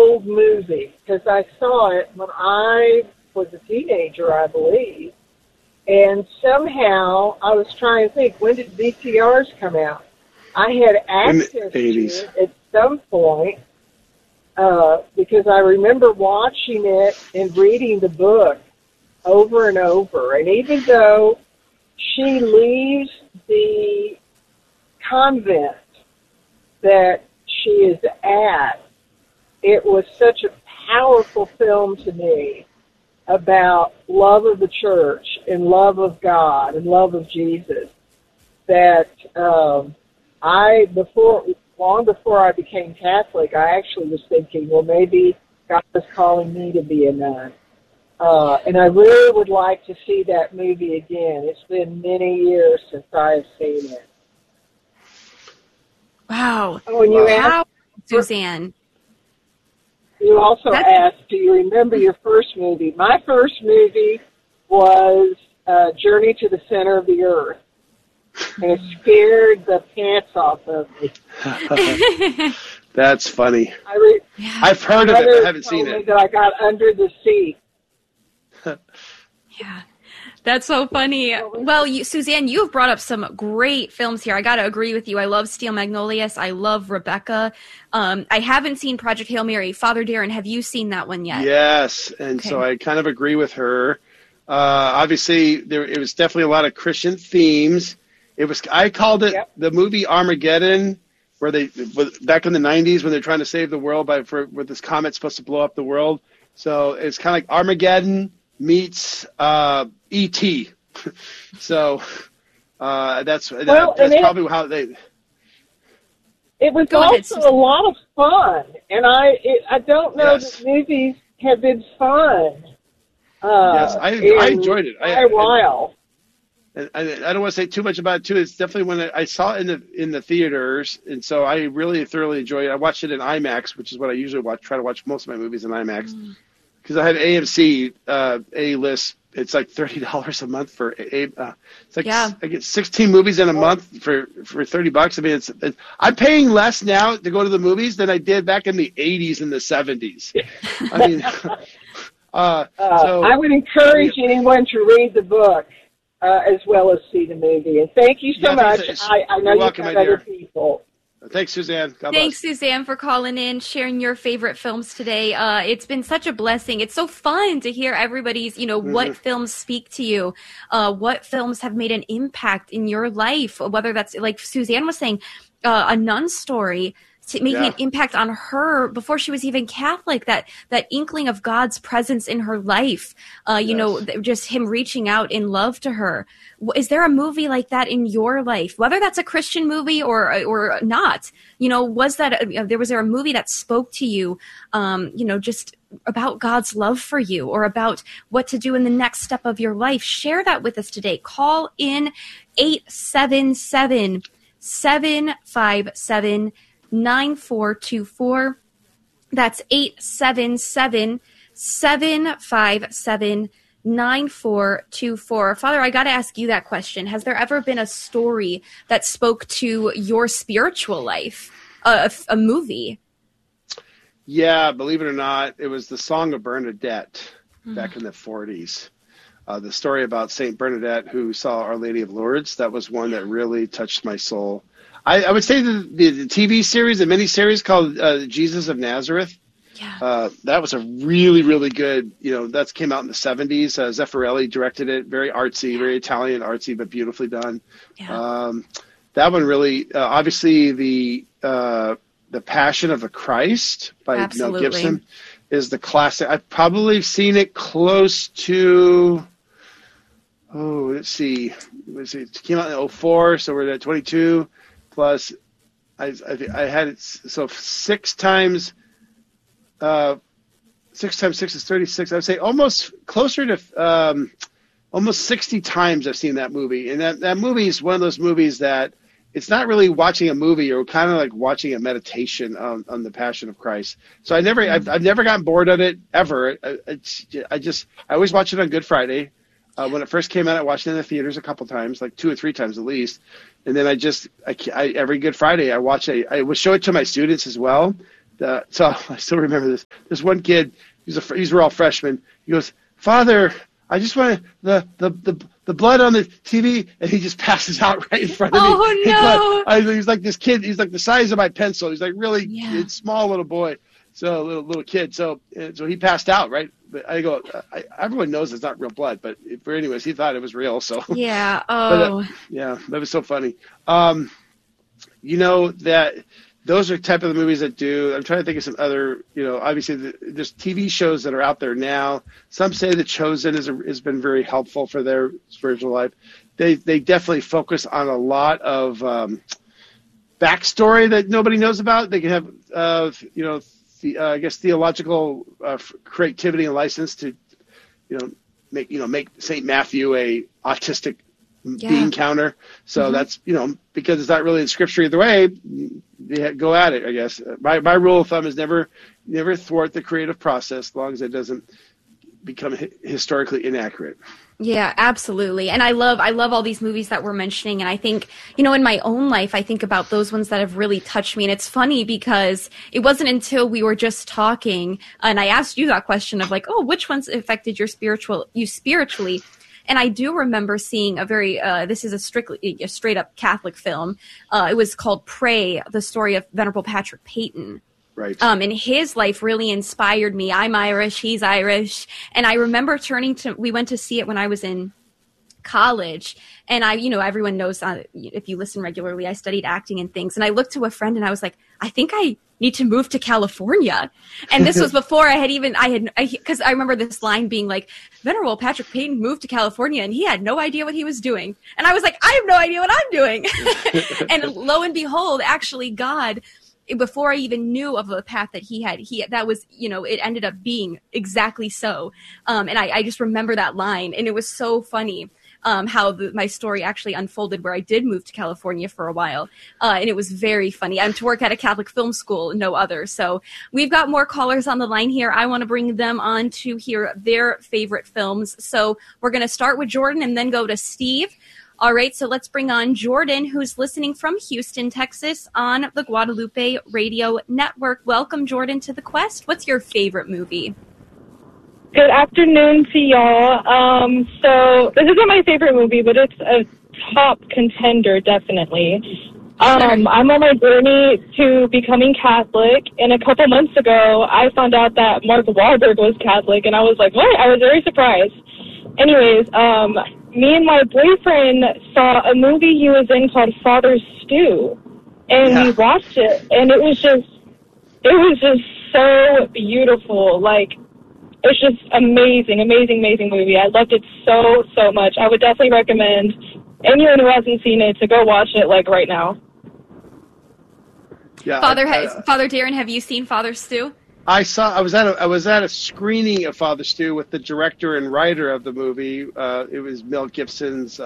old movie because I saw it when I was a teenager, I believe. And somehow I was trying to think, when did VCRs come out? I had access to it at some point because I remember watching it and reading the book over and over. And even though she leaves the convent that she is at, it was such a powerful film to me about love of the church and love of God and love of Jesus that long before I became Catholic, I actually was thinking, well, maybe God is calling me to be a nun. And I really would like to see that movie again. It's been many years since I've seen it. Wow. Oh, and you asked, Suzanne. You also asked, do you remember your first movie? My first movie was Journey to the Center of the Earth. And it scared the pants off of me. That's funny. I've heard of it, but I haven't seen it. That I got under the seat. Yeah. That's so funny. Well, Suzanne, you have brought up some great films here. I got to agree with you. I love Steel Magnolias. I love Rebecca. I haven't seen Project Hail Mary. Father Darren, have you seen that one yet? Yes, and so I kind of agree with her. Obviously, it was definitely a lot of Christian themes. I called it the movie Armageddon, where back in the 90s when they're trying to save the world where this comet's supposed to blow up the world. So it's kind of like Armageddon meets E.T. So that's probably how they. It was also a lot of fun, and I don't know that movies have been fun. Yes, I enjoyed it. A while. I don't want to say too much about it too. It's definitely when I saw it in the theaters, and so I really thoroughly enjoyed it. I watched it in IMAX, which is what I usually watch. Try to watch most of my movies in IMAX because I have AMC A-list. It's like $30 a month for it's like I get 16 movies in a month for $30. I mean, I'm paying less now to go to the movies than I did back in the 80s and the 70s. I mean, I would encourage anyone to read the book as well as see the movie. And thank you so much. I know you've got other people. Thanks, Suzanne. God Thanks, bless. Suzanne, for calling in, sharing your favorite films today. It's been such a blessing. It's so fun to hear everybody's, what films speak to you, what films have made an impact in your life, whether that's, like Suzanne was saying, a nun story, making an impact on her before she was even Catholic, that inkling of God's presence in her life, just him reaching out in love to her. Is there a movie like that in your life, whether that's a Christian movie or not? Was there a movie that spoke to you, just about God's love for you or about what to do in the next step of your life? Share that with us today. Call in 877-757-9424. That's 877-757-9424. Father, I got to ask you that question. Has there ever been a story that spoke to your spiritual life? A movie? Yeah, believe it or not, it was the Song of Bernadette back in the 40s. The story about Saint Bernadette who saw Our Lady of Lourdes. That was one that really touched my soul. I would say the TV series, the miniseries called Jesus of Nazareth. Yeah. That was a really, really good, that came out in the 70s. Zeffirelli directed it. Very artsy, very Italian artsy, but beautifully done. Yeah. That one really, obviously the Passion of the Christ by Mel Gibson is the classic. I've probably seen it close to, let's see. It came out in 2004, so we're at 22. Plus, I had it, so 6 times 6 is 36. I would say almost closer to almost 60 times I've seen that movie. And that movie is one of those movies that it's not really watching a movie or kind of like watching a meditation on the Passion of Christ. So I've never gotten bored of it ever. I always watch it on Good Friday. When it first came out, I watched it in the theaters a couple times, like 2 or 3 times at least. And then every Good Friday, I would show it to my students as well. So I still remember this. This one kid, these were all freshmen. He goes, "Father, I just want the blood on the TV," and he just passes out right in front of me. Oh no! He's like this kid. He's like the size of my pencil. He's like really small little boy. So little kid. So he passed out, right? But I go, everyone knows it's not real blood, but anyways, he thought it was real. So yeah. Oh. But, that was so funny. That those are type of the movies that do. I'm trying to think of some other. Obviously there's TV shows that are out there now. Some say The Chosen has been very helpful for their spiritual life. They definitely focus on a lot of backstory that nobody knows about. They can have I guess theological creativity and license to, make St. Matthew a autistic being counter. So that's, because it's not really in Scripture either way, they go at it, I guess. My rule of thumb is never thwart the creative process as long as it doesn't become historically inaccurate. Yeah, absolutely. And I love all these movies that we're mentioning. And I think, in my own life, I think about those ones that have really touched me. And it's funny because it wasn't until we were just talking and I asked you that question of like, oh, which ones affected you spiritually? And I do remember seeing a very, this is a straight up Catholic film. It was called Pray, the story of Venerable Patrick Peyton. Right. And his life really inspired me. I'm Irish, he's Irish. And I remember we went to see it when I was in college. And everyone knows, if you listen regularly, I studied acting and things. And I looked to a friend and I was like, I think I need to move to California. And this was before because I remember this line being like, Venerable Patrick Peyton moved to California and he had no idea what he was doing. And I was like, I have no idea what I'm doing. And lo and behold, actually God, before I even knew of the path that he had, that was, it ended up being exactly so. And I just remember that line, and it was so funny how my story actually unfolded, where I did move to California for a while. And it was very funny. I'm to work at a Catholic film school, no other. So we've got more callers on the line here. I want to bring them on to hear their favorite films. So we're going to start with Jordan and then go to Steve. All right, so let's bring on Jordan, who's listening from Houston, Texas, on the Guadalupe Radio Network. Welcome, Jordan, to The Quest. What's your favorite movie? Good afternoon to y'all. So this isn't my favorite movie, but it's a top contender, definitely. I'm on my journey to becoming Catholic, and a couple months ago, I found out that Mark Wahlberg was Catholic, and I was like, what? I was very surprised. Anyways, me and my boyfriend saw a movie he was in called Father Stu, and we watched it, and it was just so beautiful. Like, it's just amazing movie. I loved it so much. I would definitely recommend anyone who hasn't seen it to go watch it, like, right now. Yeah, Father Darren, have you seen Father Stu? I was at a screening of Father Stu with the director and writer of the movie. It was Mel Gibson's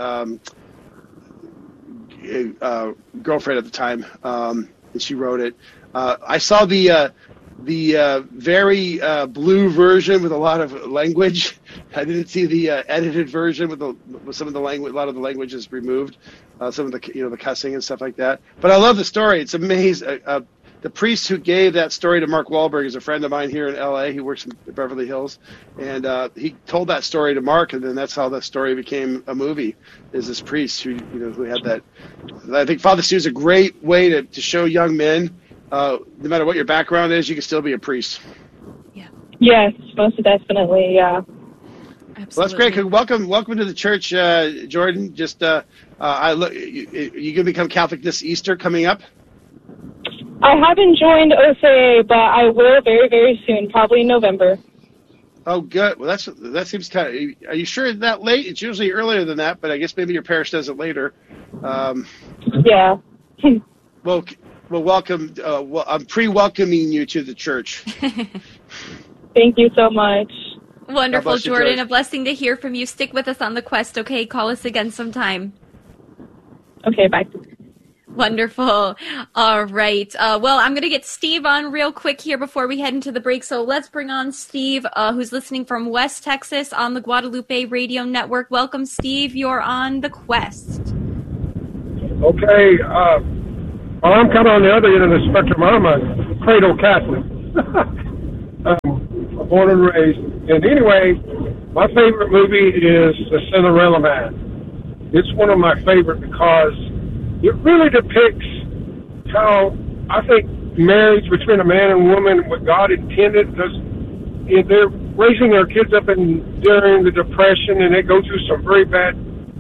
girlfriend at the time, and she wrote it. I saw the very blue version with a lot of language. I didn't see the edited version with some of the language. A lot of the language is removed. Some of the the cussing and stuff like that. But I love the story. It's amazing. The priest who gave that story to Mark Wahlberg is a friend of mine here in L.A. He works in Beverly Hills, and he told that story to Mark, and then that's how the story became a movie. Is this priest who who had that? I think Father Stu is a great way to show young men, no matter what your background is, you can still be a priest. Yeah. Yes, most definitely. Yeah. Absolutely. Well, that's great. Welcome to the church, Jordan. Just you gonna become Catholic this Easter coming up? I haven't joined OCA, but I will very, very soon, probably in November. Oh, good. Well, that seems kind of. Are you sure it's that late? It's usually earlier than that, but I guess maybe your parish does it later. Yeah. Well, welcome. I'm pre-welcoming you to the church. Thank you so much. Wonderful, Jordan. A blessing to hear from you. Stick with us on the quest, okay? Call us again sometime. Okay, bye. Wonderful. All right. Well, I'm going to get Steve on real quick here before we head into the break. So let's bring on Steve, who's listening from West Texas on the Guadalupe Radio Network. Welcome, Steve. You're on the quest. Okay. Well, I'm kind of on the other end of the spectrum. I'm a cradle Catholic. Born and raised. And anyway, my favorite movie is The Cinderella Man. It's one of my favorite because it really depicts how I think marriage between a man and woman, what God intended, because they're raising their kids up during the Depression, and they go through some very bad,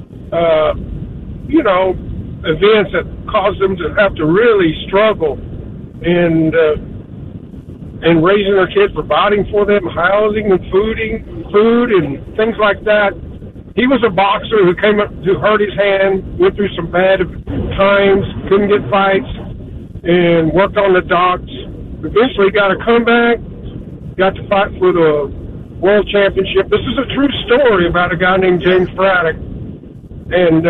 events that cause them to have to really struggle and raising their kids, providing for them, housing and food and things like that. He was a boxer who came up to hurt his hand, went through some bad times, couldn't get fights, and worked on the docks. Eventually got a comeback, got to fight for the world championship. This is a true story about a guy named James Braddock. And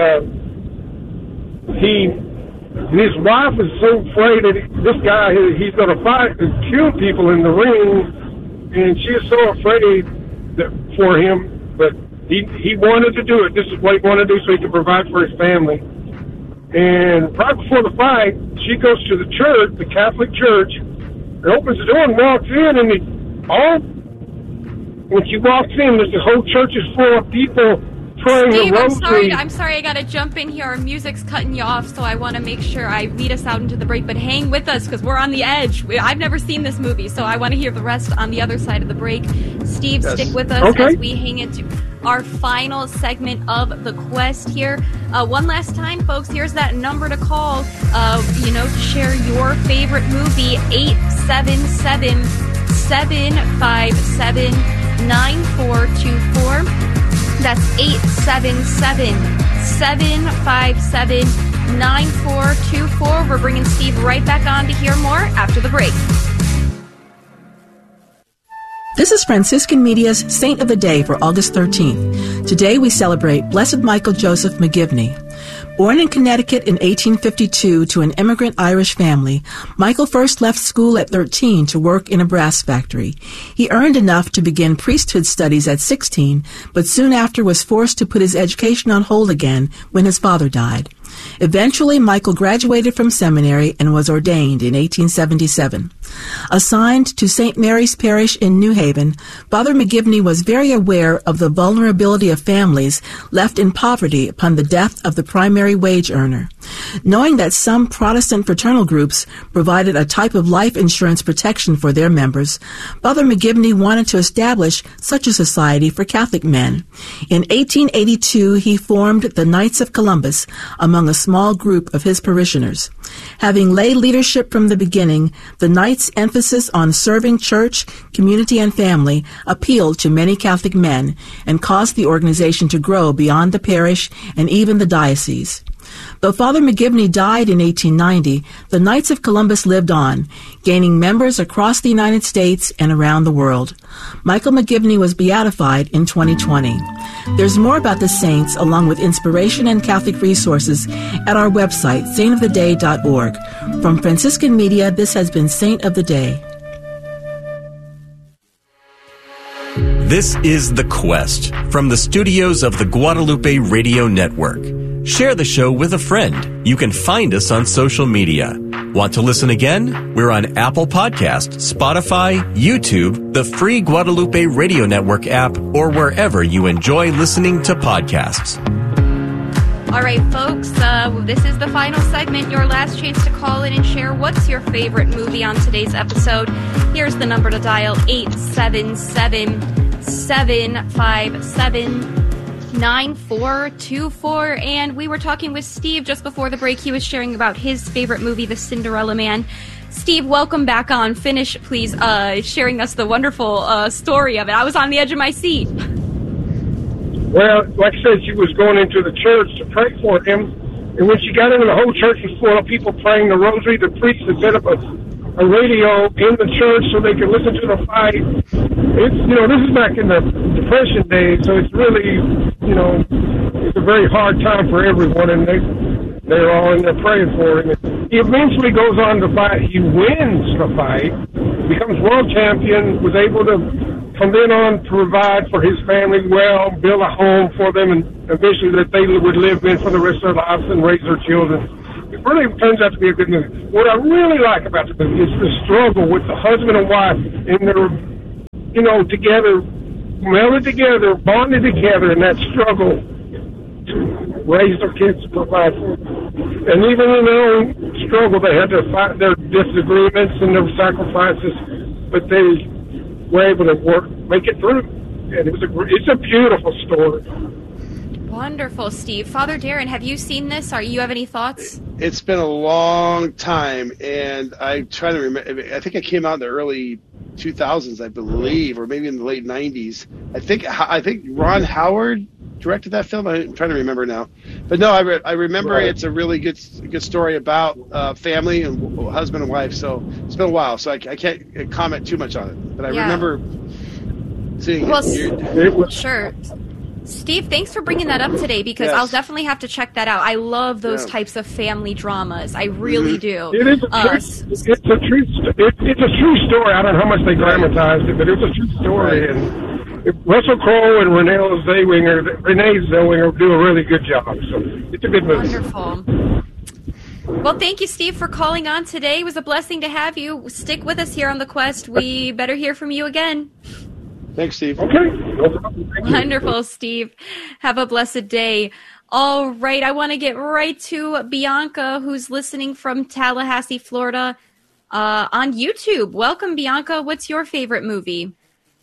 his wife is so afraid that this guy, he's going to fight and kill people in the ring, and she is so afraid for him, but he wanted to do it. This is what he wanted to do so he could provide for his family. And right before the fight, she goes to the church, the Catholic church, and opens the door and walks in, and when she walks in, the whole church is full of people praying Steve, the rosary. I'm sorry, I gotta jump in here. Our music's cutting you off, so I want to make sure I lead us out into the break. But hang with us, because we're on the edge. I've never seen this movie, so I want to hear the rest on the other side of the break. Steve, Yes. stick with us as we hang into our final segment of the quest here. One last time, folks, here's that number to call, to share your favorite movie, 877-757-9424. That's 877-757-9424. We're bringing Steve right back on to hear more after the break. This is Franciscan Media's Saint of the Day for August 13th. Today we celebrate Blessed Michael Joseph McGivney. Born in Connecticut in 1852 to an immigrant Irish family, Michael first left school at 13 to work in a brass factory. He earned enough to begin priesthood studies at 16, but soon after was forced to put his education on hold again when his father died. Eventually, Michael graduated from seminary and was ordained in 1877. Assigned to St. Mary's Parish in New Haven, Father McGivney was very aware of the vulnerability of families left in poverty upon the death of the primary wage earner. Knowing that some Protestant fraternal groups provided a type of life insurance protection for their members, Father McGivney wanted to establish such a society for Catholic men. In 1882, he formed the Knights of Columbus among a small group of his parishioners. Having lay leadership from the beginning, the Knights' emphasis on serving church, community, and family appealed to many Catholic men and caused the organization to grow beyond the parish and even the diocese. Though Father McGivney died in 1890, the Knights of Columbus lived on, gaining members across the United States and around the world. Michael McGivney was beatified in 2020. There's more about the saints, along with inspiration and Catholic resources, at our website, saintoftheday.org. From Franciscan Media, this has been Saint of the Day. This is The Quest from the studios of the Guadalupe Radio Network. Share the show with a friend. You can find us on social media. Want to listen again? We're on Apple Podcasts, Spotify, YouTube, the free Guadalupe Radio Network app, or wherever you enjoy listening to podcasts. All right, folks, this is the final segment, your last chance to call in and share what's your favorite movie on today's episode. Here's the number to dial, 877-757-9424. And we were talking with Steve just before the break. He was sharing about his favorite movie, The Cinderella Man. Steve, welcome back on. Finish, please, sharing us the wonderful story of it. I was on the edge of my seat. Well, like I said, she was going into the church to pray for him, and when she got into the whole church was full of people praying the rosary. The priest had set up a radio in the church so they could listen to the fight. It's, this is back in the Depression days, so it's really, it's a very hard time for everyone, and they're all in there praying for him. He eventually goes on to fight. He wins the fight, becomes world champion, was able to from then on provide for his family well, build a home for them, and eventually that they would live in for the rest of their lives and raise their children. it really turns out to be a good movie. What I really like about the movie is the struggle with the husband and wife and their, together, melded together, bonded together in that struggle to raise their kids to provide for them. And even in their own struggle, they had to fight their disagreements and their sacrifices, but they were able to make it through. And it's a beautiful story. Wonderful, Steve. Father Darren, have you seen this? You have any thoughts? It's been a long time, and I try to remember. I think it came out in the early 2000s, I believe, or maybe in the late 90s. I think Ron Howard directed that film. I'm trying to remember now, but no, I remember. Right. It's a really good story about family and husband and wife. So it's been a while, so I can't comment too much on it. But I remember seeing it. Sure. Steve, thanks for bringing that up today, because I'll definitely have to check that out. I love those types of family dramas. I really do. It is it's a true story. I don't know how much they dramatized it, but it's a true story. And Russell Crowe and Renee Zellweger do a really good job. So it's a good movie. Wonderful. Well, thank you, Steve, for calling on today. It was a blessing to have you. Stick with us here on The Quest. We better hear from you again. Thanks, Steve. Okay. No problem. Wonderful, Steve. Have a blessed day. All right. I want to get right to Bianca, who's listening from Tallahassee, Florida, on YouTube. Welcome, Bianca. What's your favorite movie?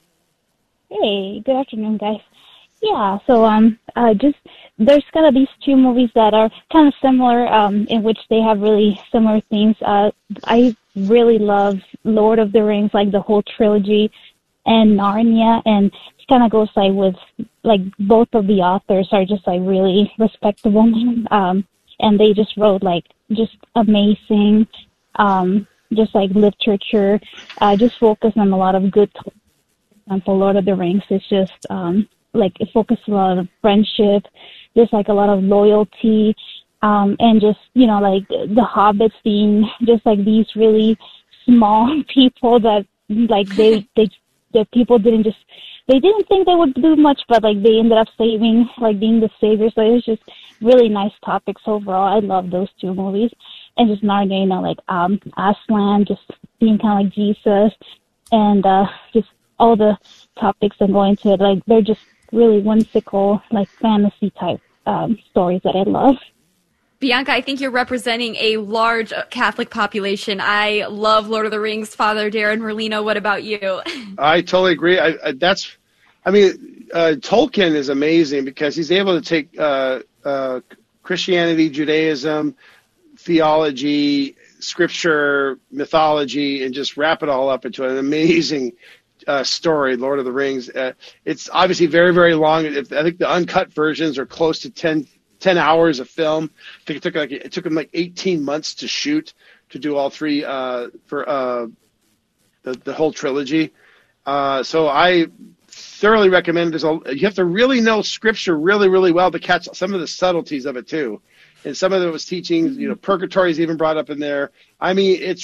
Hey, good afternoon, guys. Yeah, so there's kind of these two movies that are kind of similar, in which they have really similar themes. I really love Lord of the Rings, like the whole trilogy, and Narnia, and it kind of goes like with, like, both of the authors are just like really respectable, and they just wrote like just amazing, just like literature, just focused on a lot of good. For example, Lord of the Rings is just like it focuses a lot of friendship, just like a lot of loyalty, and just like the hobbits being just like these really small people that like the people didn't think they would do much, but like they ended up saving, like being the savior. So it was just really nice topics overall. I love those two movies. And just Narnia, like Aslan, just being kind of like Jesus, and just all the topics that go into it. Like they're just really whimsical, like fantasy type stories that I love. Bianca, I think you're representing a large Catholic population. I love Lord of the Rings. Father Darren Merlino, what about you? I totally agree. Tolkien is amazing because he's able to take Christianity, Judaism, theology, scripture, mythology, and just wrap it all up into an amazing story, Lord of the Rings. It's obviously very, very long. I think the uncut versions are close to 10 hours of film. I think it took him like 18 months to shoot, to do all three for the whole trilogy. So I thoroughly recommend it. You have to really know scripture really, really well to catch some of the subtleties of it too. And some of it was teaching, purgatory is even brought up in there. I mean, the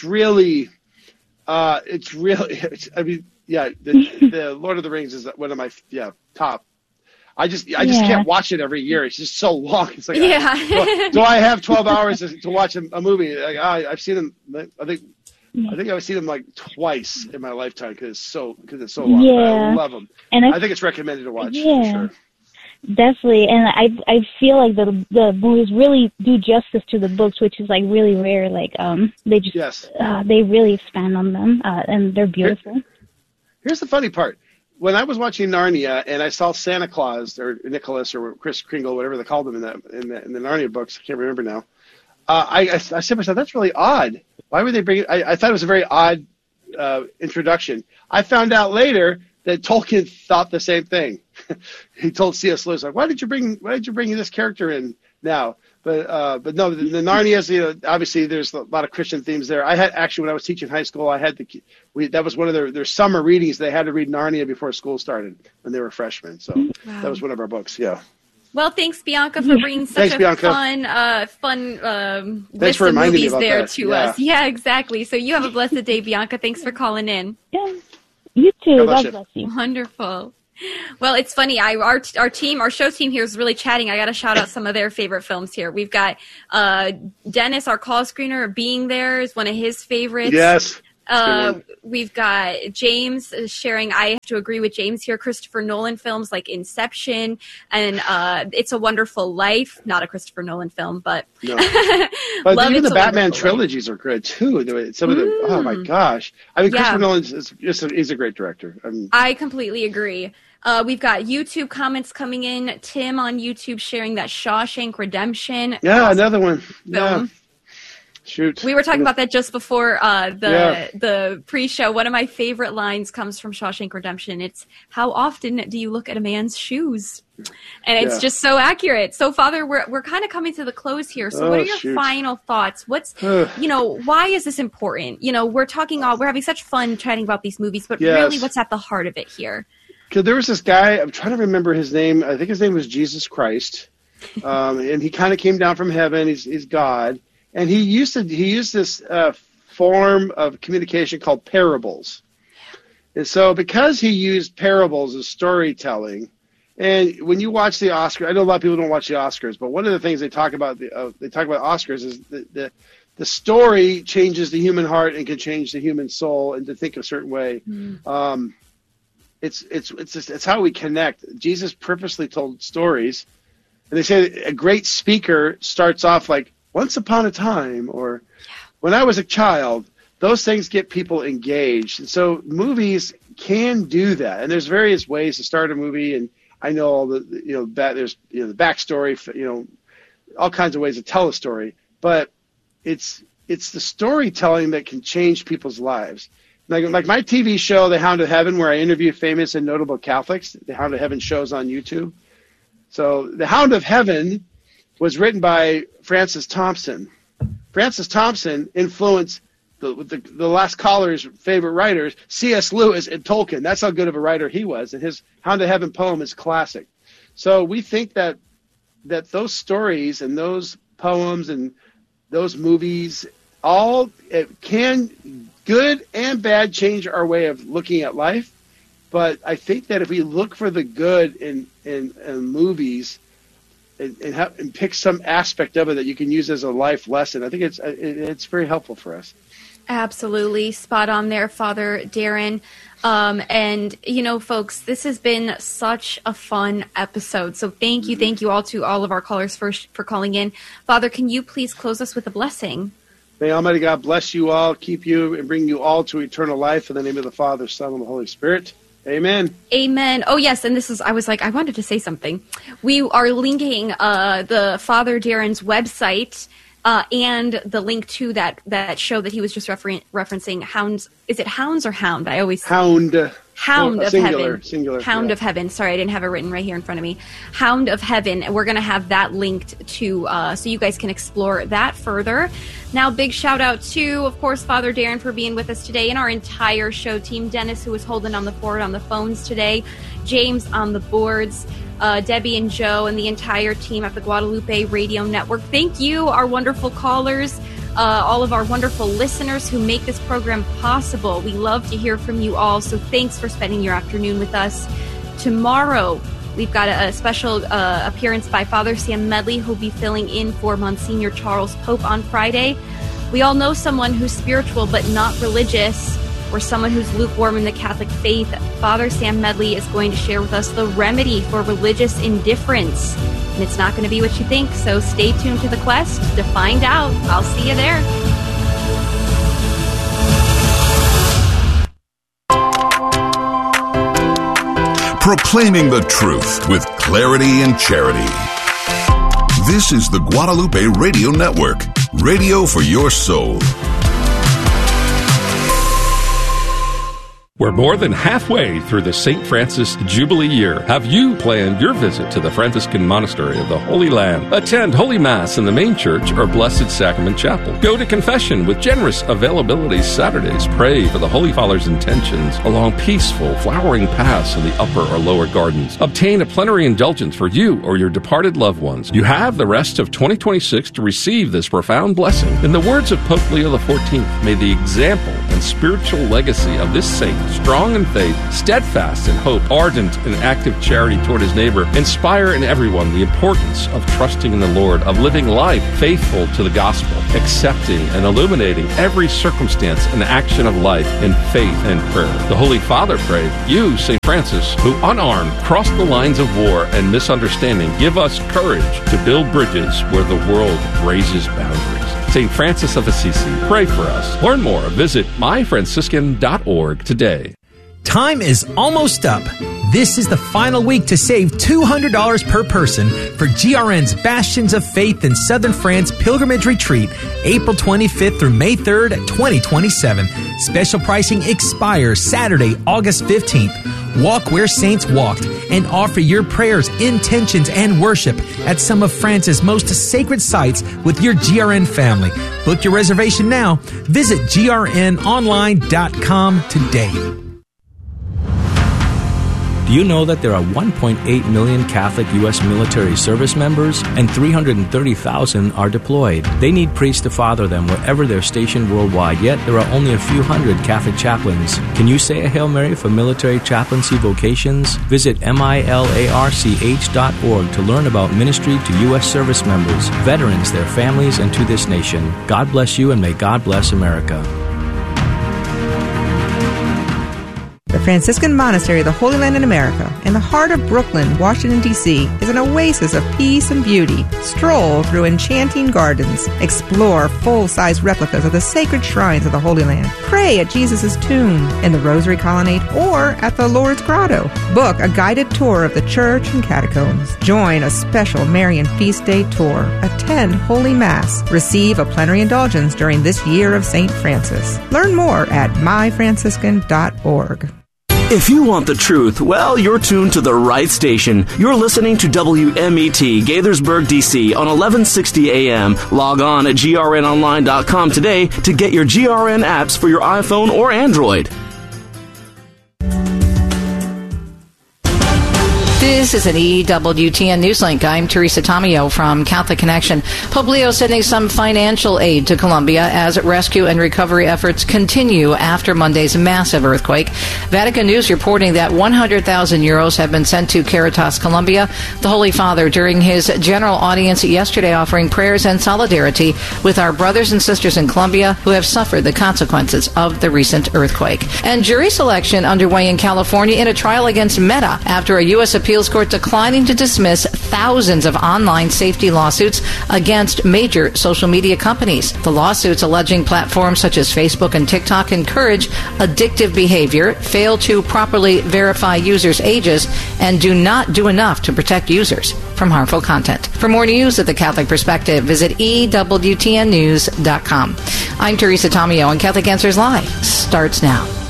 Lord of the Rings is one of my top. I just can't watch it every year. It's just so long. It's like, do I have 12 hours to watch a movie? Like, I've seen them. I think I've seen them like twice in my lifetime because it's so long. Yeah. I love them. And I think it's recommended to watch. Yeah, for sure. Definitely. And I feel like the movies really do justice to the books, which is like really rare. Like they just they really expand on them, and they're beautiful. Here's the funny part. When I was watching Narnia and I saw Santa Claus or Nicholas or Kris Kringle, whatever they called him in the Narnia books, I can't remember now. I said to myself, that's really odd. Why would they bring it? I thought it was a very odd introduction. I found out later that Tolkien thought the same thing. He told C.S. Lewis, like, why did you bring this character in now? But no, the Narnias, obviously there's a lot of Christian themes there. I had actually, when I was teaching high school, that was one of their summer readings. They had to read Narnia before school started when they were freshmen. So that was one of our books. Yeah. Well, thanks, Bianca, for bringing such a fun list of movies there to us. Yeah, exactly. So you have a blessed day, Bianca. Thanks for calling in. Yeah. You too. God bless you. Wonderful. Well, it's funny. Our show team here is really chatting. I got to shout out some of their favorite films here. We've got Dennis, our call screener, Being There is one of his favorites. Yes. We've got James sharing. I have to agree with James here. Christopher Nolan films like Inception and It's a Wonderful Life. Not a Christopher Nolan film, but no. But even the Batman trilogies are good too. Some of the oh my gosh! I mean, Christopher Nolan is a great director. I completely agree. We've got YouTube comments coming in. Tim on YouTube sharing that Shawshank Redemption. Yeah, another one. Yeah. Shoot. We were talking about that just before the pre-show. One of my favorite lines comes from Shawshank Redemption. It's, how often do you look at a man's shoes? And it's just so accurate. So, Father, we're kind of coming to the close here. So what are your final thoughts? Why is this important? We're having such fun chatting about these movies, but really what's at the heart of it here? Because there was this guy, I'm trying to remember his name. I think his name was Jesus Christ. And he kind of came down from heaven. He's God. And he used this form of communication called parables. And so because he used parables as storytelling, and when you watch the Oscars, I know a lot of people don't watch the Oscars, but one of the things they talk about Oscars is the story changes the human heart and can change the human soul and to think a certain way. It's how we connect. Jesus purposely told stories, and they say a great speaker starts off like, once upon a time, or when I was a child. Those things get people engaged. And so movies can do that. And there's various ways to start a movie. And I know all the, there's, the backstory, all kinds of ways to tell a story. But it's the storytelling that can change people's lives. Like my TV show, The Hound of Heaven, where I interview famous and notable Catholics. The Hound of Heaven shows on YouTube. So The Hound of Heaven was written by Francis Thompson. Francis Thompson influenced the last caller's favorite writers, C.S. Lewis and Tolkien. That's how good of a writer he was, and his Hound of Heaven poem is classic. So we think that those stories and those poems and those movies all can, good and bad, change our way of looking at life. But I think that if we look for the good in movies, and pick some aspect of it that you can use as a life lesson, I think it's very helpful for us. Absolutely. Spot on there, Father Darren. And, folks, this has been such a fun episode. So thank you all to all of our callers for calling in. Father, can you please close us with a blessing? May Almighty God bless you all, keep you, and bring you all to eternal life in the name of the Father, Son, and the Holy Spirit. Amen. Amen. Oh, yes. And I wanted to say something. We are linking the Father Darren's website and the link to that show that he was just referencing. Hounds. Is it Hounds or Hound? I always Hound of Heaven. Singular. Hound of Heaven. Sorry, I didn't have it written right here in front of me. Hound of Heaven. And we're going to have that linked to, so you guys can explore that further. Now, big shout out to, of course, Father Darren for being with us today and our entire show team. Dennis, who was holding on the fort on the phones today. James on the boards. Debbie and Joe and the entire team at the Guadalupe Radio Network. Thank you, our wonderful callers. All of our wonderful listeners who make this program possible. We love to hear from you all, so thanks for spending your afternoon with us. Tomorrow, we've got a special appearance by Father Sam Medley, who'll be filling in for Monsignor Charles Pope on Friday. We all know someone who's spiritual but not religious, or someone who's lukewarm in the Catholic faith. Father Sam Medley is going to share with us the remedy for religious indifference. And it's not going to be what you think, so stay tuned to The Quest to find out. I'll see you there. Proclaiming the truth with clarity and charity. This is the Guadalupe Radio Network, radio for your soul. We're more than halfway through the St. Francis Jubilee year. Have you planned your visit to the Franciscan Monastery of the Holy Land? Attend Holy Mass in the main church or Blessed Sacrament Chapel. Go to confession with generous availability Saturdays. Pray for the Holy Father's intentions along peaceful, flowering paths in the upper or lower gardens. Obtain a plenary indulgence for you or your departed loved ones. You have the rest of 2026 to receive this profound blessing. In the words of Pope Leo XIV, may the example and spiritual legacy of this saint strong in faith, steadfast in hope, ardent in active charity toward his neighbor, inspire in everyone the importance of trusting in the Lord, of living life faithful to the gospel, accepting and illuminating every circumstance and action of life in faith and prayer. The Holy Father prayed, "You, St. Francis, who unarmed crossed the lines of war and misunderstanding, give us courage to build bridges where the world raises boundaries." St. Francis of Assisi, pray for us. Learn more. Visit myfranciscan.org today. Time is almost up. This is the final week to save $200 per person for GRN's Bastions of Faith in Southern France Pilgrimage Retreat, April 25th through May 3rd, 2027. Special pricing expires Saturday, August 15th. Walk where saints walked and offer your prayers, intentions, and worship at some of France's most sacred sites with your GRN family. Book your reservation now. Visit grnonline.com today. Do you know that there are 1.8 million Catholic U.S. military service members and 330,000 are deployed? They need priests to father them wherever they're stationed worldwide, yet there are only a few hundred Catholic chaplains. Can you say a Hail Mary for military chaplaincy vocations? Visit milarch.org to learn about ministry to U.S. service members, veterans, their families, and to this nation. God bless you, and may God bless America. The Franciscan Monastery of the Holy Land in America, in the heart of Brooklyn, Washington, D.C., is an oasis of peace and beauty. Stroll through enchanting gardens. Explore full-size replicas of the sacred shrines of the Holy Land. Pray at Jesus' tomb, in the Rosary Colonnade, or at the Lourdes Grotto. Book a guided tour of the church and catacombs. Join a special Marian Feast Day tour. Attend Holy Mass. Receive a plenary indulgence during this year of St. Francis. Learn more at myfranciscan.org. If you want the truth, well, you're tuned to the right station. You're listening to WMET, Gaithersburg, D.C. on 1160 AM. Log on at grnonline.com today to get your GRN apps for your iPhone or Android. This is an EWTN Newslink. I'm Teresa Tomeo from Catholic Connection. Pope Leo sending some financial aid to Colombia as rescue and recovery efforts continue after Monday's massive earthquake. Vatican News reporting that 100,000 euros have been sent to Caritas Colombia. The Holy Father, during his general audience yesterday, offering prayers and solidarity with our brothers and sisters in Colombia who have suffered the consequences of the recent earthquake. And jury selection underway in California in a trial against Meta after a U.S. appeals court declining to dismiss thousands of online safety lawsuits against major social media companies. The lawsuits alleging platforms such as Facebook and TikTok encourage addictive behavior, fail to properly verify users' ages, and do not do enough to protect users from harmful content. For more news at The Catholic Perspective, visit EWTNnews.com. I'm Teresa Tomeo, and Catholic Answers Live starts now.